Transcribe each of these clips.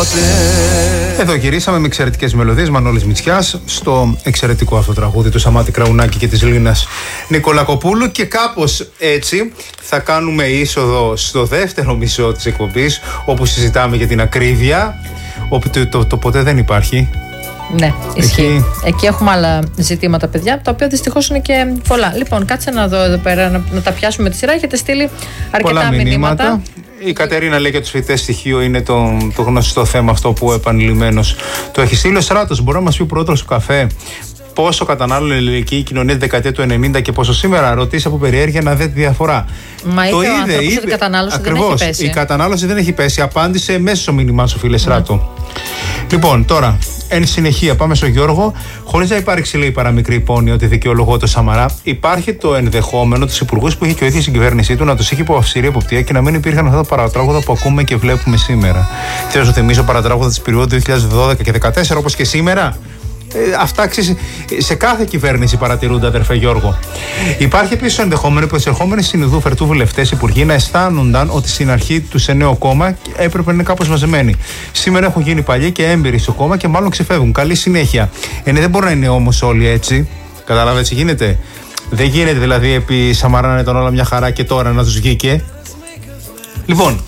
Εδώ γυρίσαμε με εξαιρετικές μελωδίες Μανώλης Μητσιάς στο εξαιρετικό αυτό τραγούδι του Σταμάτη Κραουνάκη και της Λίνας Νικολακοπούλου, και κάπως έτσι θα κάνουμε είσοδο στο δεύτερο μισό της εκπομπής, όπου συζητάμε για την ακρίβεια, όπου το ποτέ δεν υπάρχει. Ναι, ισχύει. Εκεί έχουμε άλλα ζητήματα, παιδιά, τα οποία δυστυχώς είναι και πολλά. Λοιπόν, κάτσε να δω εδώ πέρα να τα πιάσουμε με τη σειρά. Έχετε στείλει αρκετά μηνύματα. Η Κατερίνα λέει για τους φοιτητές στοιχείο, είναι το γνωστό θέμα αυτό που επανειλημμένος το έχει στείλει. Ο Στράτος μπορεί να μας πει πρώτο στο καφέ πόσο κατανάλωνε η ελληνική κοινωνία τη δεκαετία του 90 και πόσο σήμερα? Ρωτήσει από περιέργεια να δει τη διαφορά. Μα το είδε. Η κατανάλωση ακριβώς, δεν έχει πέσει. Η κατανάλωση δεν έχει πέσει. Απάντησε μέσα στο μήνυμά σου, φίλε Στράτο. Λοιπόν, τώρα, εν συνεχεία, πάμε στο Γιώργο. Χωρίς να υπάρξει, λέει, παραμικρή υπόνοια ότι δικαιολογώ το Σαμαρά, υπάρχει το ενδεχόμενο τους υπουργούς που είχε και ο ίδιος η κυβέρνησή του να τους είχε υπό αυστηρή εποπτεία και να μην υπήρχαν αυτά τα παρατράγουδα που ακούμε και βλέπουμε σήμερα. Θέλω να σου θυμίσω παρατράγουδα της περίοδου 2012 και 2014, όπως και σήμερα. Αυτά σε κάθε κυβέρνηση παρατηρούνται, αδερφέ Γιώργο. Υπάρχει επίσης το ενδεχόμενο που οι ερχόμενοι συνειδού φερτού βουλευτές υπουργοί να αισθάνονταν ότι στην αρχή του σε νέο κόμμα έπρεπε να είναι κάπως μαζεμένοι. Σήμερα έχουν γίνει παλιοί και έμπειροι στο κόμμα και μάλλον ξεφεύγουν. Καλή συνέχεια. Δεν μπορεί να είναι όμως όλοι έτσι. Καταλάβετε, έτσι γίνεται. Δεν γίνεται δηλαδή επί Σαμαρά να ήταν όλα μια χαρά και τώρα να τους βγήκε. Λοιπόν,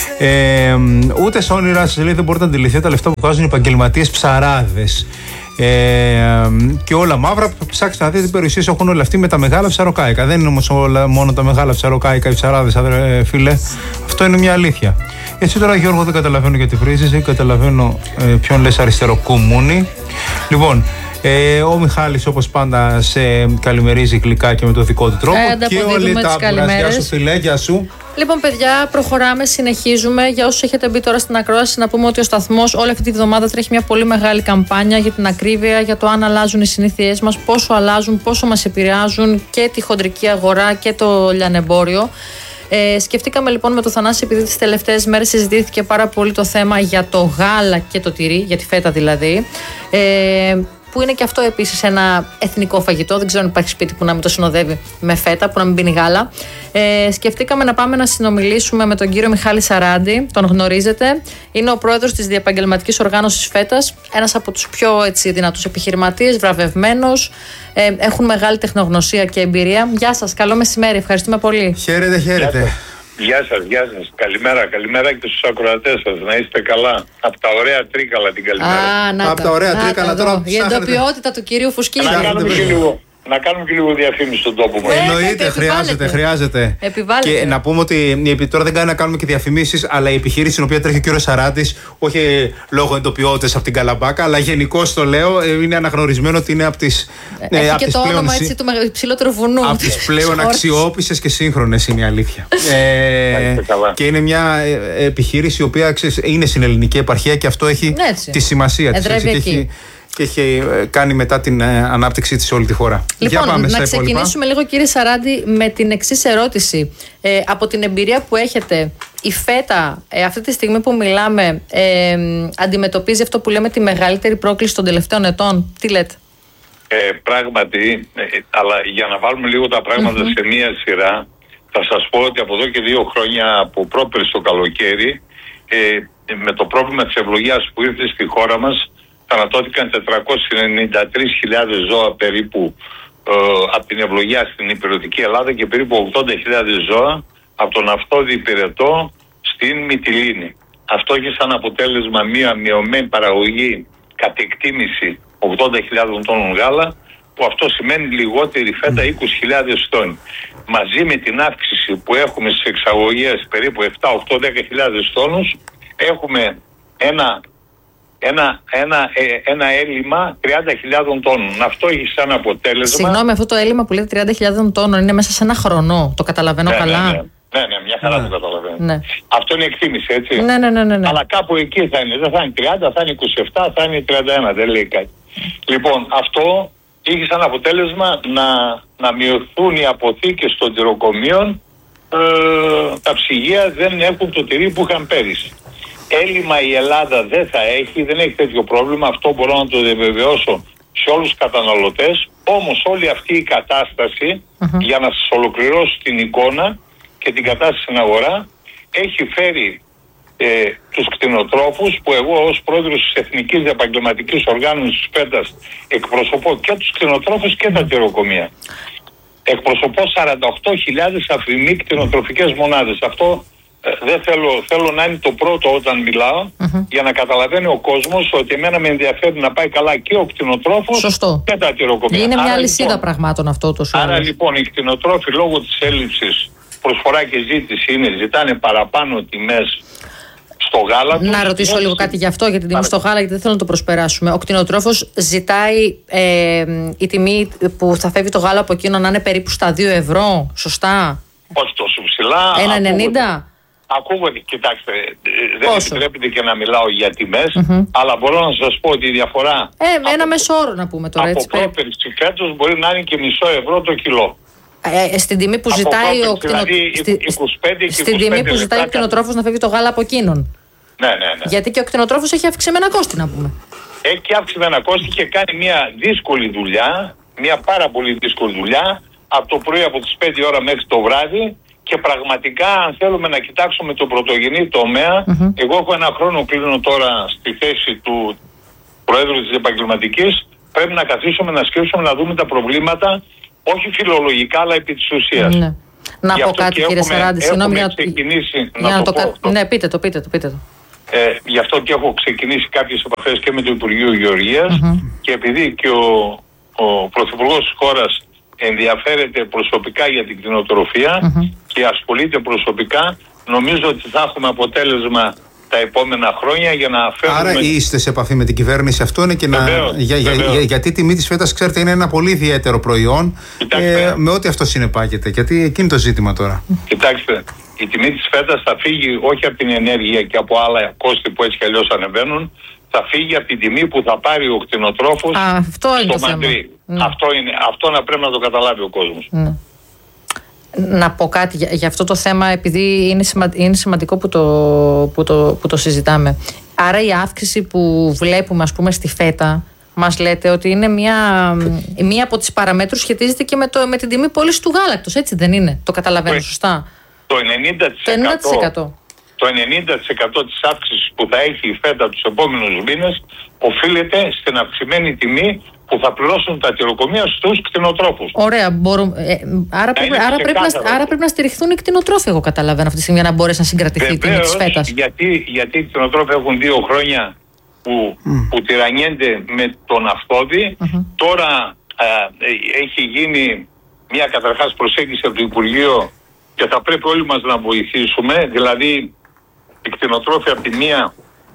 ούτε στα όνειρά σας, λέει, δεν μπορείτε να αντιληφθείτε τα λεφτά που βγάζουν οι επαγγελματίες ψαράδες. Και όλα μαύρα. Ψάξτε να δείτε την περιουσία σου, έχουν όλα αυτοί με τα μεγάλα ψαροκάικα. Δεν είναι όμως μόνο τα μεγάλα ψαροκάικα οι ψαράδες, φίλε. Αυτό είναι μια αλήθεια. Έτσι τώρα, Γιώργο, δεν καταλαβαίνω γιατί βρίζεις, δεν καταλαβαίνω ποιον λες αριστεροκομμούνι. Λοιπόν, ο Μιχάλης όπως πάντα σε καλημερίζει γλυκά και με το δικό του τρόπο. Και ο Λιτάμπουρας, γεια σου φίλε, γεια σου. Λοιπόν, παιδιά, προχωράμε, συνεχίζουμε. Για όσους έχετε μπει τώρα στην ακρόαση, να πούμε ότι ο σταθμός όλη αυτή τη βδομάδα τρέχει μια πολύ μεγάλη καμπάνια για την ακρίβεια, για το αν αλλάζουν οι συνήθειές μας, πόσο αλλάζουν, πόσο μας επηρεάζουν και τη χοντρική αγορά και το λιανεμπόριο. Σκεφτήκαμε λοιπόν με το Θανάση, επειδή τις τελευταίες μέρες συζητήθηκε πάρα πολύ το θέμα για το γάλα και το τυρί, για τη φέτα δηλαδή, που είναι και αυτό επίσης ένα εθνικό φαγητό. Δεν ξέρω αν υπάρχει σπίτι που να μην το συνοδεύει με φέτα, που να μην πίνει γάλα. Σκεφτήκαμε να πάμε να συνομιλήσουμε με τον κύριο Μιχάλη Σαράντη. Τον γνωρίζετε. Είναι ο πρόεδρος της Διεπαγγελματικής Οργάνωσης Φέτας. Ένας από τους πιο δυνατούς επιχειρηματίες, βραβευμένος. Έχουν μεγάλη τεχνογνωσία και εμπειρία. Γεια σας, καλό μεσημέρι. Ευχαριστούμε πολύ. Χαίρετε, χαίρετε. Γεια σας, γεια σας. Καλημέρα και στους ακροατές σας. Να είστε καλά. Από τα ωραία Τρίκαλα την καλημέρα. Από τα ωραία Τρίκαλα τώρα. Η εντοπιότητα του κυρίου Φουσκίλη. Να κάνουμε και λίγο διαφήμιση στον τόπο μας. Εννοείται, χρειάζεται. Και να πούμε ότι τώρα δεν κάνει να κάνουμε και διαφημίσεις, αλλά η επιχείρηση στην οποία τρέχει ο κύριος Σαράντης, όχι λόγω εντοπιότητας από την Καλαμπάκα, αλλά γενικώς το λέω, είναι αναγνωρισμένο ότι είναι από τις. Έχει και το όνομα έτσι του υψηλότερου βουνού. Από τις πλέον αξιόπιστες και σύγχρονες, είναι η αλήθεια. Και είναι μια επιχείρηση η οποία είναι στην ελληνική επαρχία και αυτό έχει τη σημασία της. Και έχει κάνει μετά την ανάπτυξή της σε όλη τη χώρα. Λοιπόν, να ξεκινήσουμε λίγο, κύριε Σαράντη, με την εξής ερώτηση. Από την εμπειρία που έχετε, η φέτα αυτή τη στιγμή που μιλάμε αντιμετωπίζει αυτό που λέμε τη μεγαλύτερη πρόκληση των τελευταίων ετών? Τι λέτε? Πράγματι, αλλά για να βάλουμε λίγο τα πράγματα σε μία σειρά, θα σας πω ότι από εδώ και 2 χρόνια, από πρόπερση το καλοκαίρι, με το πρόβλημα της ευλογίας που ήρθε στη χώρα μας, θανατώθηκαν 493.000 ζώα περίπου από την ευλογία στην υπηρετική Ελλάδα και περίπου 80.000 ζώα από τον αυτόδη πυρετό στην Μυτιλήνη. Αυτό έχει σαν αποτέλεσμα μία μειωμένη παραγωγή κατ' εκτίμηση 80.000 τόνων γάλα, που αυτό σημαίνει λιγότερη φέτα 20.000 τόνοι. Μαζί με την αύξηση που έχουμε στις εξαγωγές περίπου 7, 8, 10.000 τόνους, έχουμε ένα έλλειμμα 30.000 τόνων. Αυτό έχει σαν αποτέλεσμα. Συγγνώμη, αυτό το έλλειμμα που λέτε 30.000 τόνων είναι μέσα σε ένα χρονό. Το καταλαβαίνω καλά. Ναι, μια χαρά το καταλαβαίνω. Ναι. Αυτό είναι εκτίμηση, έτσι. Ναι. Αλλά κάπου εκεί θα είναι. Δεν θα είναι 30, θα είναι 27, θα είναι 31. Δεν λέει κάτι. Λοιπόν, αυτό είχε σαν αποτέλεσμα να μειωθούν οι αποθήκες των τυροκομείων. Τα ψυγεία δεν έχουν το τυρί που είχαν πέρυσι. Έλλειμμα η Ελλάδα δεν θα έχει, δεν έχει τέτοιο πρόβλημα. Αυτό μπορώ να το διαβεβαιώσω σε όλους τους καταναλωτές. Όμως όλη αυτή η κατάσταση, για να σας ολοκληρώσω την εικόνα και την κατάσταση στην αγορά, έχει φέρει τους κτηνοτρόφους, που εγώ ως πρόεδρος της Εθνικής Διαπαγγελματικής Οργάνωσης ΦΕΤΑΣ εκπροσωπώ και τους κτηνοτρόφους και τα τυροκομεία. Εκπροσωπώ 48.000 αφημί κτηνοτροφικές μονάδες. Αυτό δεν θέλω να είναι το πρώτο όταν μιλάω, για να καταλαβαίνει ο κόσμος ότι εμένα με ενδιαφέρει να πάει καλά και ο κτηνοτρόφος και τα τυροκομεία. Είναι μια αλυσίδα πραγμάτων αυτό το σώμα. Άρα λοιπόν οι κτηνοτρόφοι λόγω της έλλειψης προσφορά και ζήτηση ζητάνε παραπάνω τιμές στο γάλα τους. Να ρωτήσω λίγο κάτι γι' αυτό, για την τιμή στο γάλα, γιατί δεν θέλω να το προσπεράσουμε. Ο κτηνοτρόφος ζητάει η τιμή που θα φεύγει το γάλα από εκείνο να είναι περίπου στα 2 ευρώ, σωστά? Όχι τόσο ψηλά. 1,90. Ακούγονται, κοιτάξτε, δεν επιτρέπεται και να μιλάω για τιμές, αλλά μπορώ να σας πω ότι η διαφορά. Με ένα μέσο όρο να πούμε τώρα. Από πρόπερση φέτος μπορεί να είναι και μισό ευρώ το κιλό. Στην τιμή που ζητάει ο κτηνοτρόφος να φεύγει το γάλα από εκείνον. Ναι. Γιατί και ο κτηνοτρόφος έχει αυξημένα κόστη, να πούμε. Έχει αυξημένα κόστη και κάνει μια δύσκολη δουλειά, μια πάρα πολύ δύσκολη δουλειά, από το πρωί από τις 5 ώρα μέχρι το βράδυ. Και πραγματικά, αν θέλουμε να κοιτάξουμε το πρωτογενή τομέα, εγώ έχω ένα χρόνο κλείνω τώρα στη θέση του Προέδρου της Επαγγελματικής, πρέπει να καθίσουμε να σκέψουμε, να δούμε τα προβλήματα, όχι φιλολογικά, αλλά επί της ουσίας. Ναι. Να πω κάτι, κύριε Σαράντη, συγγνώμη για να το πω. Ναι, πείτε το. Γι' αυτό και έχω ξεκινήσει κάποιες επαφές και με το Υπουργείο Γεωργίας, και επειδή και ο Πρωθυπουργός της χώρας ενδιαφέρεται προσωπικά για την κτηνοτροφία και ασχολείται προσωπικά, νομίζω ότι θα έχουμε αποτέλεσμα τα επόμενα χρόνια για να φέρουμε. Άρα είστε σε επαφή με την κυβέρνηση, αυτό είναι και γιατί η τιμή της φέτας, ξέρετε, είναι ένα πολύ ιδιαίτερο προϊόν, με ό,τι αυτό συνεπάγεται, γιατί εκείνη το ζήτημα τώρα. Κοιτάξτε, η τιμή της φέτας θα φύγει όχι από την ενέργεια και από άλλα κόστη που έτσι κι αλλιώς ανεβαίνουν, θα φύγει από την τιμή που θα πάρει ο κτηνοτρόφος στο Μαντρί. Αυτό να πρέπει να το καταλάβει ο κόσμος. Να πω κάτι για αυτό το θέμα, επειδή είναι σημαντικό που το συζητάμε. Άρα η αύξηση που βλέπουμε, ας πούμε, στη φέτα, μας λέτε ότι είναι μία από τις παραμέτρους σχετίζεται και με την τιμή πώληση του γάλακτος, έτσι δεν είναι? Το καταλαβαίνω σωστά? Το 90%. Το 90% της αύξησης που θα έχει η φέτα τους επόμενους μήνες οφείλεται στην αυξημένη τιμή που θα πληρώσουν τα τυροκομεία στους κτηνοτρόφους. Ωραία. Άρα πρέπει να στηριχθούν οι κτηνοτρόφοι, εγώ καταλαβαίνω αυτή τη στιγμή, για να μπορέσει να συγκρατηθεί η τιμή της φέτας. Γιατί οι κτηνοτρόφοι έχουν 2 χρόνια που τυραννιένται με τον αυτόδη. Τώρα έχει γίνει μια καταρχάς προσέγγιση από το Υπουργείο και θα πρέπει όλοι μας να βοηθήσουμε. Δηλαδή οι κτηνοτρόφοι από τη μία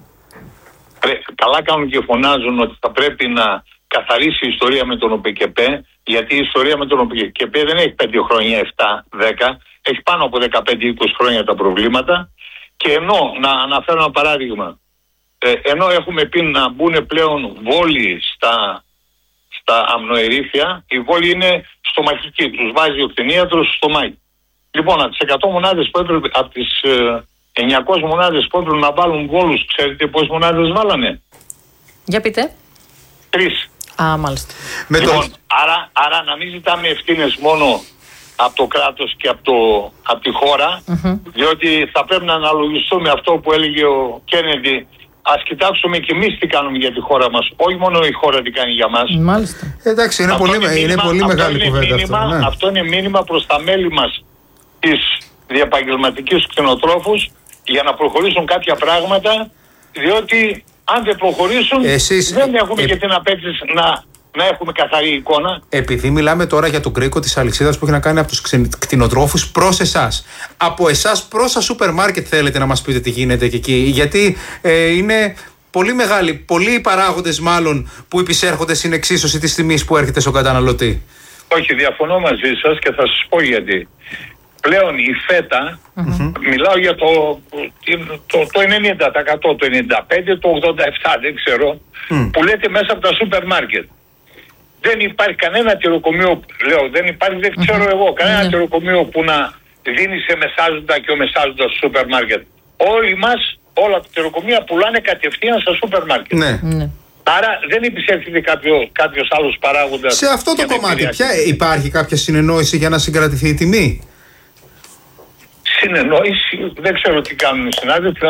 καλά κάνουν και φωνάζουν ότι θα πρέπει να καθαρίσει η ιστορία με τον ΟΠΕΚΕΠΕ, γιατί η ιστορία με τον ΟΠΕΚΕΠΕ δεν έχει 5 χρόνια, 7, 10, έχει πάνω από 15-20 χρόνια τα προβλήματα. Και ενώ, να αναφέρω ένα παράδειγμα, ενώ έχουμε πει να μπουν πλέον βόλοι στα αμνοερήφια, η βόλη είναι στομαχική, τους βάζει ο κτηνίατρος στο στομάχι. Λοιπόν, από τις 100 μονάδες που έπρεπε, από τις 900 μονάδες που έπρεπε να βάλουν βόλους, ξέρετε πόσες μονάδες βάλανε? Για πείτε. 3. Μάλιστα. Λοιπόν, άρα να μην ζητάμε ευθύνες μόνο από το κράτος και από τη χώρα, διότι θα πρέπει να αναλογιστούμε αυτό που έλεγε ο Κέννεντι. Ας κοιτάξουμε και εμείς τι κάνουμε για τη χώρα μας, όχι μόνο η χώρα τι κάνει για μας. Μάλιστα. Εντάξει, είναι πολύ μεγάλη κουβέντα αυτό. Ναι. Αυτό είναι μήνυμα προς τα μέλη μας της διαπαγγελματικής κτηνοτρόφους για να προχωρήσουν κάποια πράγματα, διότι αν δεν προχωρήσουν δεν έχουμε και την απέτηση να έχουμε καθαρή εικόνα. Επειδή μιλάμε τώρα για τον κρίκο της αλυσίδας που έχει να κάνει από τους κτηνοτρόφους προς εσάς. Από εσάς προς τα σούπερ μάρκετ θέλετε να μας πείτε τι γίνεται και εκεί? Γιατί είναι πολύ μεγάλοι, πολλοί παράγοντες μάλλον που υπησέρχονται στην εξίσωση της τιμής που έρχεται στον καταναλωτή. Όχι, διαφωνώ μαζί σας και θα σας πω γιατί. Πλέον η φέτα, μιλάω για το 90%, το 95%, το 87%, δεν ξέρω, που λέτε μέσα από τα σούπερ μάρκετ. Δεν υπάρχει κανένα τυροκομείο, δεν ξέρω εγώ, κανένα τυροκομείο που να δίνει σε μεσάζοντα και ο μεσάζοντας στο σούπερ μάρκετ. Όλοι μας, όλα τα τυροκομεία πουλάνε κατευθείαν στα σούπερ μάρκετ. Ναι. Άρα δεν υπησέρχεται κάποιος άλλος παράγοντας. Σε αυτό το κομμάτι, υπάρχει κάποια συνεννόηση για να συγκρατηθεί η τιμή? Συνεννόηση, δεν ξέρω τι κάνουν οι συνάδελφοι.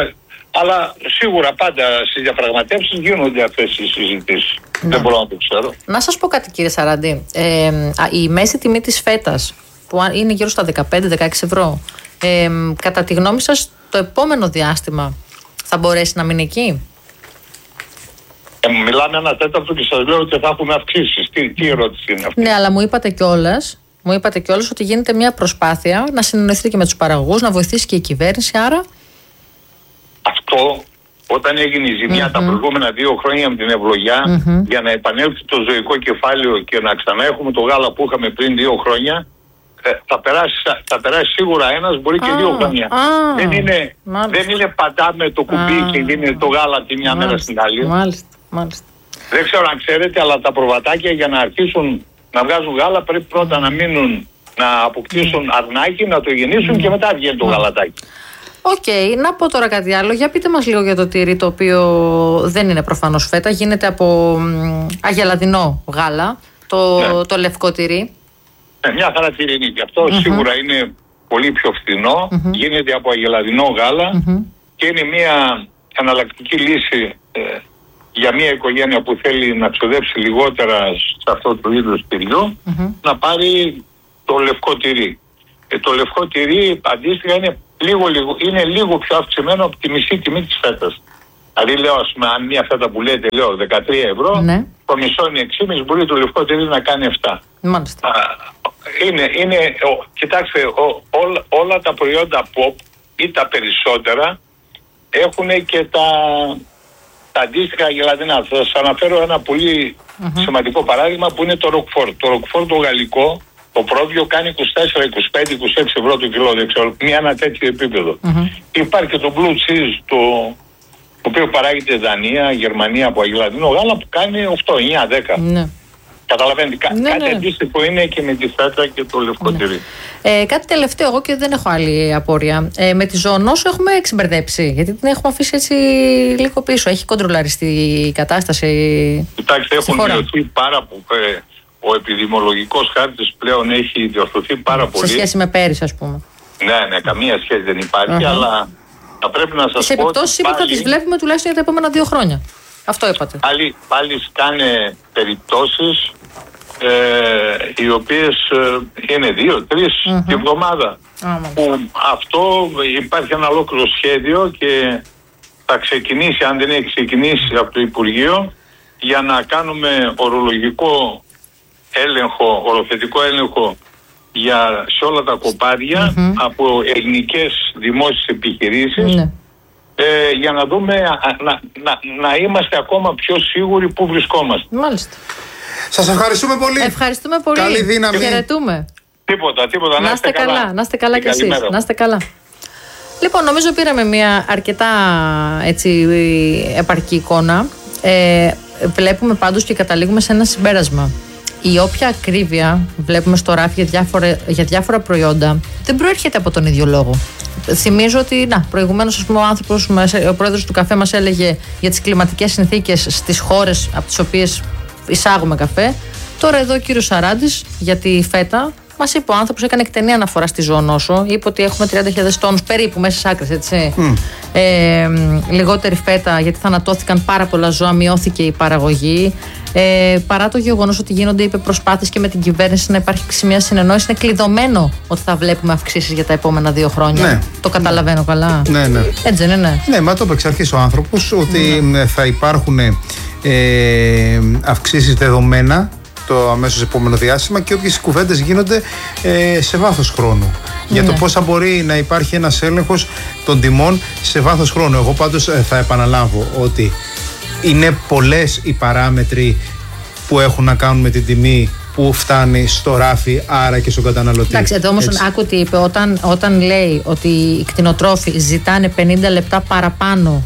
Αλλά σίγουρα πάντα στις διαπραγματεύσεις γίνονται αυτές οι συζητήσεις. Ναι. Δεν μπορώ να το ξέρω. Να σας πω κάτι, κύριε Σαραντή. Η μέση τιμή της φέτας, που είναι γύρω στα 15-16 ευρώ, κατά τη γνώμη σας, το επόμενο διάστημα θα μπορέσει να μείνει εκεί? Μιλάμε ένα τέταρτο και σας λέω ότι θα έχουμε αυξήσεις. Τι ερώτηση είναι αυτή? Ναι, αλλά μου είπατε κιόλας ότι γίνεται μια προσπάθεια να συνεννοηθείτε και με τους παραγωγούς, να βοηθήσει και η κυβέρνηση, άρα... Αυτό, όταν έγινε η ζημιά τα προηγούμενα 2 χρόνια με την ευλογιά, για να επανέλθει το ζωικό κεφάλαιο και να ξαναέχουμε το γάλα που είχαμε πριν 2 χρόνια, θα περάσει σίγουρα ένας, μπορεί και 2 χρόνια. Δεν είναι πατάμε το κουμπί και γίνει το γάλα τη μια μέρα στην άλλη. Μάλιστα. Δεν ξέρω αν ξέρετε, αλλά τα προβατάκια για να αρχίσουν να βγάζουν γάλα πρέπει πρώτα να μείνουν, να αποκτήσουν αρνάκι, να το γεννήσουν και μετά βγαίνει το γαλατάκι. Οκ, να πω τώρα κάτι άλλο. Για πείτε μας λίγο για το τυρί, το οποίο δεν είναι προφανώς φέτα. Γίνεται από αγελαδινό γάλα, το λευκό τυρί. Μια χαρά τυρί είναι και αυτό. Σίγουρα είναι πολύ πιο φθηνό. Γίνεται από αγελαδινό γάλα και είναι μια εναλλακτική λύση για μια οικογένεια που θέλει να ξοδέψει λιγότερα σε αυτό το είδος τυριού, να πάρει το λευκό τυρί. Το λευκό τυρί αντίστοιχα είναι λίγο πιο αυξημένο από τη μισή τιμή της φέτας. Δηλαδή λέω, ας πούμε, αν μια φέτα που λέτε, λέω 13 ευρώ, το μισό είναι 6,5, μπορεί το λευκό τυρί να κάνει 7. Μάλιστα. Κοιτάξτε, όλα τα προϊόντα pop ή τα περισσότερα έχουν και τα αντίστοιχα γελαδινά. Θα σας αναφέρω ένα πολύ σημαντικό παράδειγμα που είναι το Roquefort. Το Roquefort το γαλλικό, το πρόβιο κάνει 24, 25, 26 ευρώ το κιλό, δεν ξέρω, ένα τέτοιο επίπεδο. Υπάρχει και το Blue Cheese, το οποίο παράγεται Δανία, Γερμανία από αγελαδινό γάλα που κάνει 8, 9, 10. Ναι. Καταλαβαίνετε, κάτι αντίστοιχο είναι και με τη φέτα και το λευκό τυρί. Κάτι τελευταίο, εγώ και δεν έχω άλλη απορία. Με τη ζωονόσο έχουμε εξυμπερδέψει, γιατί την έχουμε αφήσει έτσι λίγο πίσω. Έχει κοντρολαριστεί η κατάσταση. Κοιτάξτε, έχουν μειωθεί πάρα πολύ. Ο επιδημιολογικός χάρτης πλέον έχει διορθωθεί πάρα πολύ. Σε σχέση με πέρυσι, ας πούμε. Ναι, καμία σχέση δεν υπάρχει, αλλά θα πρέπει να σας πω. Τις επιπτώσεις είπατε θα τις βλέπουμε τουλάχιστον για τα επόμενα 2 χρόνια. Αυτό είπατε. Πάλι σκάνε περιπτώσεις οι οποίες είναι 2-3 τη εβδομάδα. Που αυτό υπάρχει ένα ολόκληρο σχέδιο και θα ξεκινήσει, αν δεν έχει ξεκινήσει από το Υπουργείο, για να κάνουμε ορολογικό έλεγχο, οροθετικό έλεγχο σε όλα τα κοπάδια από ελληνικές δημόσιες επιχειρήσεις, για να δούμε, να είμαστε ακόμα πιο σίγουροι που βρισκόμαστε. Μάλιστα. Σας ευχαριστούμε πολύ. Ευχαριστούμε πολύ. Καλή δύναμη. Χαιρετούμε. Τίποτα. Να είστε καλά. Να είστε καλά κι εσείς. Να είστε καλά. Λοιπόν, νομίζω πήραμε μια αρκετά έτσι επαρκή εικόνα. Βλέπουμε πάντως και καταλήγουμε σε ένα συμπέρασμα. Η όποια ακρίβεια βλέπουμε στο ράφι για διάφορα προϊόντα δεν προέρχεται από τον ίδιο λόγο. Θυμίζω ότι, προηγουμένως ας πούμε, ο πρόεδρος του καφέ μας έλεγε για τις κλιματικές συνθήκες στις χώρες από τις οποίες εισάγουμε καφέ. Τώρα εδώ ο κύριος Σαράντης για τη φέτα μας είπε, ο άνθρωπος έκανε εκτενή αναφορά στη ζωονόσο. Είπε ότι έχουμε 30.000 τόνους περίπου μέσα στις άκρες, έτσι. Λιγότερη φέτα γιατί θανατώθηκαν πάρα πολλά ζώα, μειώθηκε η παραγωγή. Παρά το γεγονός ότι γίνονται προσπάθειες και με την κυβέρνηση να υπάρχει μια συνεννόηση, είναι κλειδωμένο ότι θα βλέπουμε αυξήσεις για τα επόμενα 2 χρόνια. Ναι. Το καταλαβαίνω καλά. Ναι. Έτσι δεν είναι? Ναι, μα το είπε εξ αρχής ο άνθρωπος ότι θα υπάρχουν αυξήσεις δεδομένα το αμέσως επόμενο διάστημα και όποιες κουβέντες γίνονται σε βάθος χρόνου. Για το πώς θα μπορεί να υπάρχει ένας έλεγχος των τιμών σε βάθος χρόνου. Εγώ πάντως θα επαναλάβω ότι είναι πολλές οι παράμετροι που έχουν να κάνουν με την τιμή που φτάνει στο ράφι, άρα και στον καταναλωτή. Εντάξει, εδώ όμως άκου τι είπε, όταν λέει ότι οι κτηνοτρόφοι ζητάνε 50 λεπτά παραπάνω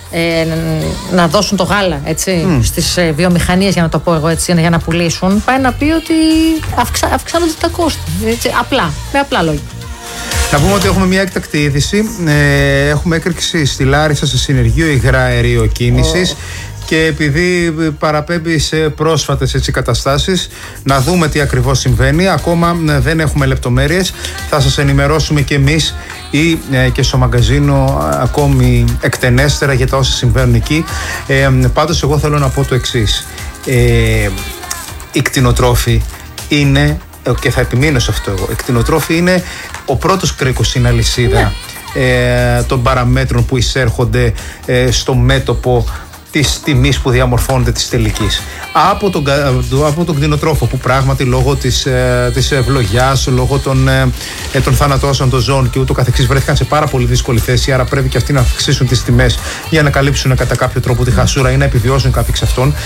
να δώσουν το γάλα, έτσι, στις βιομηχανίες, για να το πω εγώ έτσι, για να πουλήσουν, πάει να πει ότι αυξάνονται τα κόστη, έτσι, με απλά λόγια. Να πούμε ότι έχουμε μια έκτακτη είδηση. Έχουμε έκρηξη στη Λάρισα σε συνεργείο υγρά αεροκίνησης. Και επειδή παραπέμπει σε πρόσφατες καταστάσεις, να δούμε τι ακριβώς συμβαίνει. Ακόμα δεν έχουμε λεπτομέρειες. Θα σας ενημερώσουμε και εμείς ή και στο μαγκαζίνο ακόμη εκτενέστερα για τα όσα συμβαίνουν εκεί. Πάντως εγώ θέλω να πω το εξής. Οι κτηνοτρόφοι είναι, και θα επιμείνω σε αυτό εγώ, οι κτηνοτρόφοι είναι ο πρώτος κρίκος στην αλυσίδα των παραμέτρων που εισέρχονται στο μέτωπο της τιμής που διαμορφώνεται της τελικής. Από τον κτηνοτρόφο που πράγματι λόγω της ευλογιάς, λόγω των θανατώσεων των ζώων και ούτω καθεξής βρέθηκαν σε πάρα πολύ δύσκολη θέση, άρα πρέπει και αυτοί να αυξήσουν τις τιμές για να καλύψουν κατά κάποιο τρόπο τη χασούρα ή να επιβιώσουν κάποιοι εξ αυτών,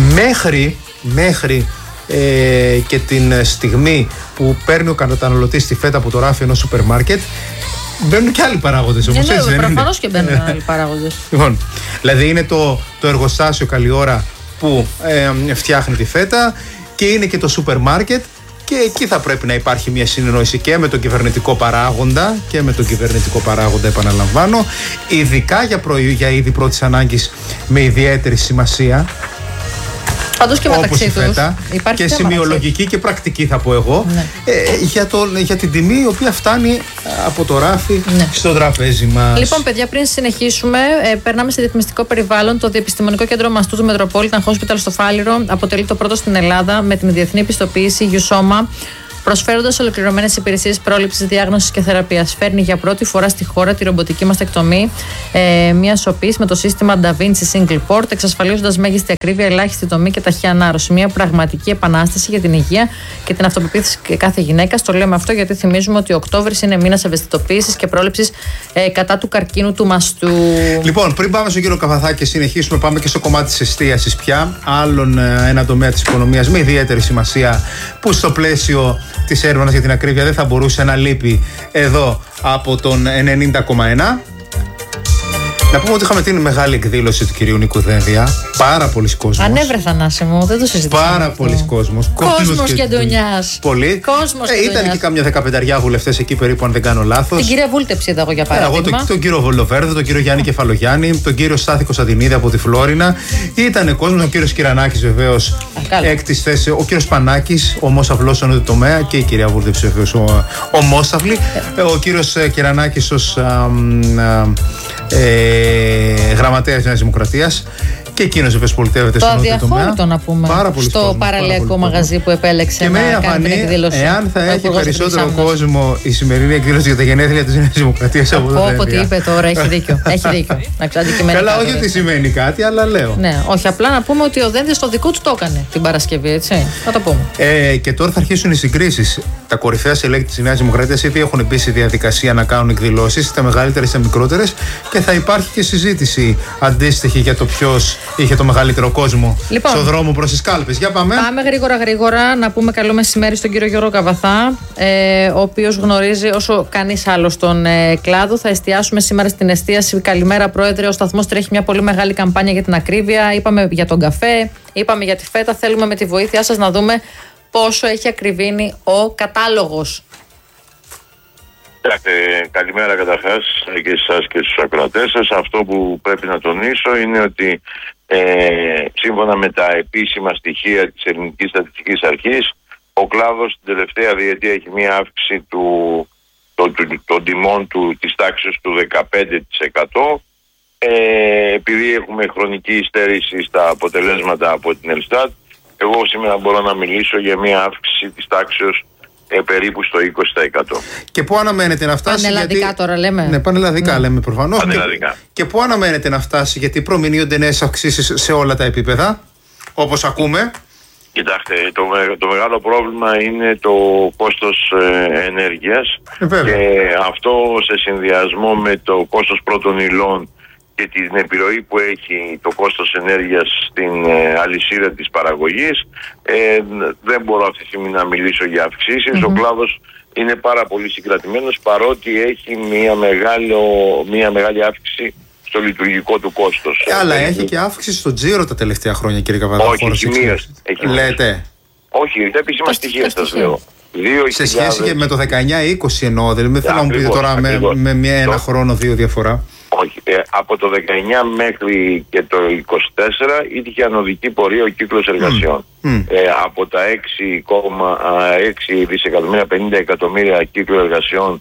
μέχρι και την στιγμή που παίρνει ο καταναλωτής τη φέτα από το ράφι ενός σούπερ μάρκετ. Μπαίνουν και άλλοι παράγοντες όμως, έτσι δεν είναι? Προφανώς και μπαίνουν άλλοι παράγοντες. Λοιπόν, δηλαδή είναι το εργοστάσιο καλή ώρα που φτιάχνει τη φέτα και είναι και το σούπερ μάρκετ, και εκεί θα πρέπει να υπάρχει μια συνεννόηση και με τον κυβερνητικό παράγοντα, επαναλαμβάνω, ειδικά για είδη πρώτης ανάγκης με ιδιαίτερη σημασία. Πάντως και μεταξύ τους υπάρχει και σημειολογική και πρακτική, θα πω εγώ, για την τιμή η οποία φτάνει από το ράφι στο τραπέζι μας. Λοιπόν, παιδιά, πριν συνεχίσουμε, περνάμε σε διαφημιστικό περιβάλλον. Το Διεπιστημονικό Κέντρο Μαστού του Metropolitan Hospital στο Φάληρο αποτελεί το πρώτο στην Ελλάδα με την διεθνή πιστοποίηση USOMA, προσφέροντας ολοκληρωμένες υπηρεσίες πρόληψης, διάγνωσης και θεραπείας. Φέρνει για πρώτη φορά στη χώρα τη ρομποτική μαστεκτομή μιας οποίας με το σύστημα Da Vinci Single Port, εξασφαλίζοντας μέγιστη ακρίβεια, ελάχιστη τομή και ταχεία ανάρρωση. Μια πραγματική επανάσταση για την υγεία και την αυτοπεποίθηση κάθε γυναίκας. Το λέμε αυτό γιατί θυμίζουμε ότι ο Οκτώβρης είναι μήνας ευαισθητοποίησης και πρόληψης κατά του καρκίνου του μαστού. Λοιπόν, πριν πάμε στον κύριο Καβαθά και συνεχίσουμε, πάμε και στο κομμάτι της εστίασης πια. Άλλον ένα τομέα της οικονομίας με ιδιαίτερη σημασία, που στο πλαίσιο της έρευνας για την ακρίβεια δεν θα μπορούσε να λείπει εδώ από τον 90,1. Να πούμε ότι είχαμε την μεγάλη εκδήλωση του κυρίου Νίκου Δένδια. Πάρα πολλοί κόσμος. Ανέβρε, Θανάση μου, δεν το συζητήσαμε. Πάρα πολλοί κόσμος. Κόσμος και ντονιάς. Πολύ. Ήταν και κάμια 15 βουλευτές εκεί περίπου, αν δεν κάνω λάθος. Την κυρία Βούλτεψη είδα εγώ για παράδειγμα. Τον κύριο Βολοβέρδο, τον κύριο Γιάννη Κεφαλογιάννη, τον κύριο Στάθη Κωνσταντινίδη από τη Φλόρινα. Ήταν κόσμος, ο κύριος Κυρανάκης βεβαίως έκτης θέση, ο κύριος Πανάκης, ομός αυλός στον τομέα, και η κυρία Βούλτεψη βεβαίως ομόσταυλη. Ο κύριος Κυρανάκης ως γραμματέας Νέας Δημοκρατίας, και εκείνος βέβαια πολιτεύεται στον τομέα. Το αδιαφόρητο να πούμε στο παραλιακό μαγαζί που επέλεξε και να κάνει την εκδήλωση. Εάν θα έχει περισσότερο κόσμο η σημερινή εκδήλωση για τα γενέθλια της Νέας Δημοκρατίας από το Ό,τι είπε τώρα, έχει δίκιο. Καλά, όχι ότι σημαίνει κάτι, αλλά λέω. Ναι, όχι, απλά να πούμε ότι ο Δένδης το δικό του το έκανε την Παρασκευή, έτσι. Θα το πούμε. Και τώρα θα αρχίσουν οι συγκρίσεις. Τα κορυφαία στελέχη της Νέας Δημοκρατίας ήδη έχουν μπει στη διαδικασία να κάνουν εκδηλώσεις, είτε μεγαλύτερες είτε μικρότερες, και θα υπάρχει και συζήτηση αντίστοιχη για το ποιος είχε το μεγαλύτερο κόσμο στον δρόμο προς τις κάλπες. Για πάμε. Πάμε γρήγορα να πούμε καλό μεσημέρι στον κύριο Γιώργο Καβαθά, ο οποίος γνωρίζει όσο κανείς άλλος στον κλάδο. Θα εστιάσουμε σήμερα στην εστίαση. Καλημέρα, Πρόεδρε. Ο σταθμός τρέχει μια πολύ μεγάλη καμπάνια για την ακρίβεια. Είπαμε για τον καφέ, είπαμε για τη φέτα. Θέλουμε με τη βοήθειά σας να δούμε πόσο έχει ακριβήνει ο κατάλογος. Καλημέρα καταρχάς και εσάς και στους ακροατές σας. Αυτό που πρέπει να τονίσω είναι ότι σύμφωνα με τα επίσημα στοιχεία της Ελληνικής Στατιστικής Αρχής, ο κλάδος την τελευταία διετία έχει μία αύξηση των τιμών της τάξης του 15%. Επειδή έχουμε χρονική υστέρηση στα αποτελέσματα από την Ελστάτ, εγώ σήμερα μπορώ να μιλήσω για μία αύξηση της τάξης περίπου στο 20%. Και πού αναμένεται να φτάσει? Πανελλαδικά τώρα λέμε. Ναι, πανελλαδικά λέμε προφανώς. Πανελλαδικά. Και πού αναμένεται να φτάσει, γιατί προμηνύονται νέες αυξήσεις σε όλα τα επίπεδα, όπως ακούμε? Κοιτάξτε, το μεγάλο πρόβλημα είναι το κόστος ενέργειας, και αυτό σε συνδυασμό με το κόστος πρώτων υλών και την επιρροή που έχει το κόστος ενέργειας στην αλυσίδα της παραγωγής, δεν μπορώ αυτή τη στιγμή να μιλήσω για αυξήσεις. Ο κλάδος είναι πάρα πολύ συγκρατημένος, παρότι έχει μια μεγάλη αύξηση στο λειτουργικό του κόστος. Αλλά έχει και αύξηση στο τζίρο τα τελευταία χρόνια, κύριε Καβαδά. Όχι, έχει μείωση. Λέτε. Όχι, τα επίσημα στοιχεία σας λέω. Σε σχέση και με το 19-20 εννοώ, δηλαδή δεν θέλω να μου πείτε τώρα με ένα χρόνο δύο διαφορά. Όχι, από το 19 μέχρι και το 24 είχε ανωδική πορεία ο κύκλος εργασιών. Από τα 6,6 δισεκατομμύρια 50 εκατομμύρια κύκλο εργασιών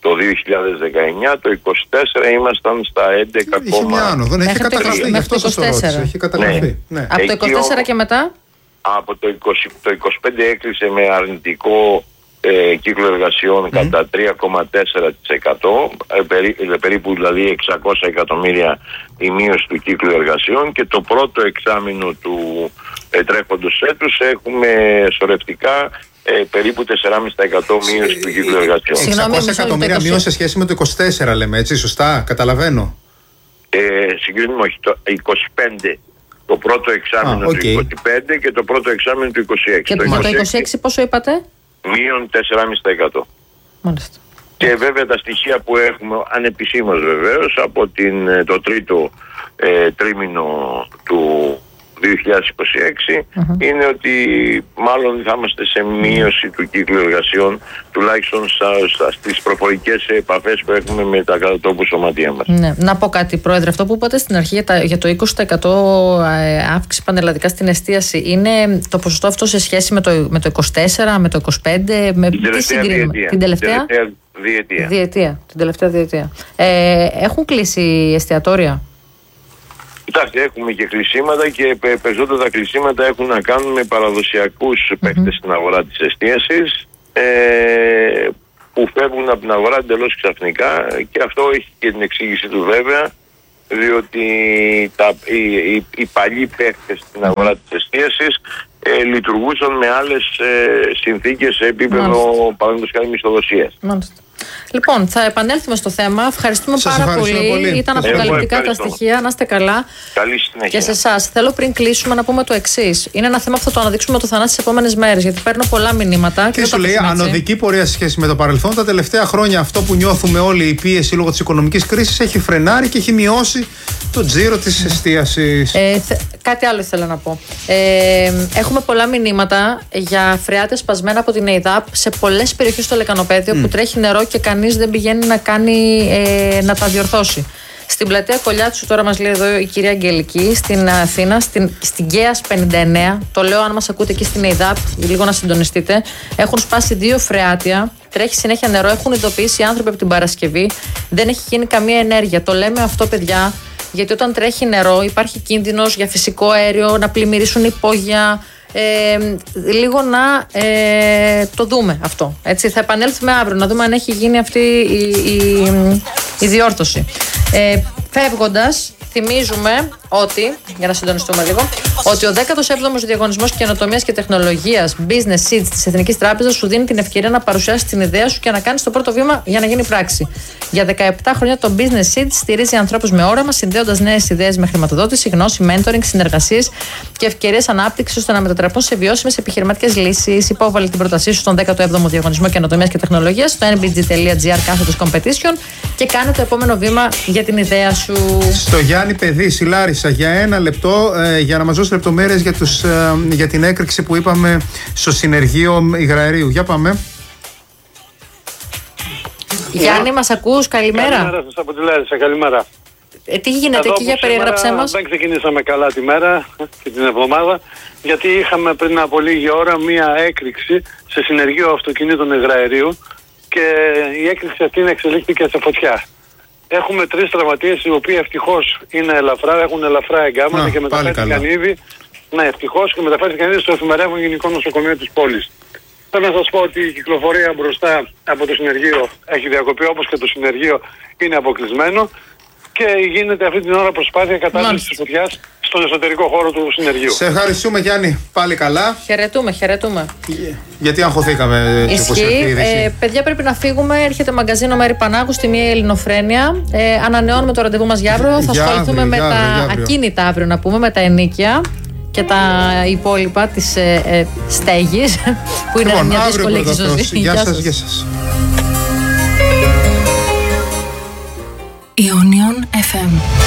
το 2019, το 24 ήμασταν στα 11,3. Είχε μια άνοδο, έχει καταγραφεί, γι' αυτό σας το ρώτησα. Έχει καταγραφεί. Ναι. Από το 24 και μετά? Από το 25 έκλεισε με αρνητικό κύκλο εργασιών κατά 3,4%, περίπου δηλαδή 600 εκατομμύρια η μείωση του κύκλου εργασιών, και το πρώτο εξάμηνο του τρέχοντος έτους έχουμε σωρευτικά περίπου 4,5% μείωση του κύκλου εργασιών. 600 εκατομμύρια μείωση σε σχέση με το 24 λέμε, έτσι, σωστά, καταλαβαίνω. Συγκρίνουμε όχι, το 25, το πρώτο εξάμηνο του 25 και το πρώτο εξάμηνο του 26. Και το 26 πόσο είπατε? Μείον 4,5%. Μάλιστα. Και βέβαια τα στοιχεία που έχουμε ανεπισήμως βεβαίως από το τρίτο τρίμηνο του 2026 είναι ότι μάλλον θα είμαστε σε μείωση του κύκλου εργασιών, τουλάχιστον στις προφορικές επαφές που έχουμε με τα κατατόπου σωματεία μας. Ναι. Να πω κάτι, Πρόεδρε, αυτό που είπατε στην αρχή για το 20% αύξηση πανελλαδικά στην εστίαση, είναι το ποσοστό αυτό σε σχέση με το 24, με το 25, με τι συγκρίνουμε? Την τελευταία διετία. Την τελευταία διετία. Έχουν κλείσει εστιατόρια? Κοιτάξτε, έχουμε και κλεισίματα, και περισσότερα κλεισίματα έχουν να κάνουν με παραδοσιακούς παίκτες στην αγορά της εστίασης, που φεύγουν από την αγορά εντελώς ξαφνικά, και αυτό έχει και την εξήγηση του βέβαια, διότι οι παλιοί παίκτες στην αγορά της εστίασης λειτουργούσαν με άλλες συνθήκες σε επίπεδο παραδείγματος χάρη μισθοδοσίας. Μάλιστα. Λοιπόν, θα επανέλθουμε στο θέμα. Ευχαριστούμε πάρα πολύ. Ήταν αποκαλυπτικά τα στοιχεία. Να είστε καλά. Καλή συνέχεια. Και σε εσάς. Θέλω πριν κλείσουμε να πούμε το εξής. Είναι ένα θέμα που θα το αναδείξουμε το Θανάση τις επόμενες μέρες. Γιατί παίρνω πολλά μηνύματα. Και σου λέει ανωδική πορεία σε σχέση με το παρελθόν. Τα τελευταία χρόνια αυτό που νιώθουμε όλοι, η πίεση λόγω της οικονομικής κρίσης, έχει φρενάρει και έχει μειώσει το τζίρο της εστίασης. Κάτι άλλο ήθελα να πω. Έχουμε πολλά μηνύματα για φρεάτες σπασμένα από την ΕΙΔΑΠ σε πολλές περιοχές στο Λεκανοπέδιο που τρέχει νερό και κανείς δεν πηγαίνει να τα διορθώσει. Στην πλατεία Κολιάτσου, τώρα μας λέει εδώ η κυρία Αγγελική, στην Αθήνα, στην ΚΕΑΣ 59, το λέω αν μας ακούτε εκεί στην ΕΙΔΑΠ, λίγο να συντονιστείτε, έχουν σπάσει 2 φρεάτια, τρέχει συνέχεια νερό, έχουν ειδοποιήσει οι άνθρωποι από την Παρασκευή, δεν έχει γίνει καμία ενέργεια. Το λέμε αυτό, παιδιά, γιατί όταν τρέχει νερό υπάρχει κίνδυνος για φυσικό αέριο, να πλημμυρίσουν υπόγεια. Λίγο να το δούμε αυτό. Έτσι, θα επανέλθουμε αύριο να δούμε αν έχει γίνει αυτή η διόρθωση. Φεύγοντας, θυμίζουμε ότι, για να συντονιστούμε λίγο, ότι ο 17ος Διαγωνισμός Καινοτομίας και Τεχνολογίας Business Seeds της Εθνικής Τράπεζας σου δίνει την ευκαιρία να παρουσιάσεις την ιδέα σου και να κάνεις το πρώτο βήμα για να γίνει πράξη. Για 17 χρόνια το Business Seeds στηρίζει ανθρώπους με όραμα, συνδέοντας νέες ιδέες με χρηματοδότηση, γνώση, mentoring, συνεργασίες και ευκαιρίες ανάπτυξης ώστε να μετατραπούν σε βιώσιμες επιχειρηματικές λύσεις. Υπόβαλε την πρότασή σου στον 17ο Διαγωνισμό Καινοτομίας και Τεχνολογίας στο nbg.gr/competition και κάνε το επόμενο βήμα για την ιδέα σου. Στο Γιάννη Παιδί, Σιλάρισα, για 1 λεπτό για να μας δώσει λεπτομέρειες για την έκρηξη που είπαμε στο συνεργείο υγραερίου. Για πάμε. Γιάννη, μας ακούς? Καλημέρα. Καλημέρα σας από τη Λάρισα, καλημέρα. Τι γίνεται εκεί, για περιέγραψέ μας. Δεν ξεκινήσαμε καλά τη μέρα και την εβδομάδα, γιατί είχαμε πριν από λίγη ώρα μία έκρηξη σε συνεργείο αυτοκινήτων υγραερίου και η έκρηξη αυτή εξελίχθηκε σε φωτιά. Έχουμε 3 τραυματίες οι οποίοι ευτυχώς είναι ελαφρά, έχουν ελαφρά εγκάμματα και μεταφέρθηκαν ήδη. Ναι, ευτυχώς, και μεταφέρθηκαν ήδη στο εφημερεύον Γενικό Νοσοκομείο της πόλης. Θέλω να σας πω ότι η κυκλοφορία μπροστά από το συνεργείο έχει διακοπεί, όπως και το συνεργείο είναι αποκλεισμένο, και γίνεται αυτή την ώρα προσπάθεια κατάσβεσης της φωτιάς στον εσωτερικό χώρο του συνεργείου. Σε ευχαριστούμε, Γιάννη. Πάλι καλά. Χαιρετούμε. Γιατί αγχωθήκαμε. Ισχύει. Παιδιά, πρέπει να φύγουμε. Έρχεται μαγκαζίνο Μέρη Πανάγου στη Μία Ελληνοφρένεια. Ανανεώνουμε το ραντεβού μας για αύριο. Θα ασχοληθούμε με τα ακίνητα αύριο, να πούμε, με τα ενοίκια και τα υπόλοιπα της στέγης, που είναι μια δύσκολη εξισωσία. Γεια σας. Ionion FM.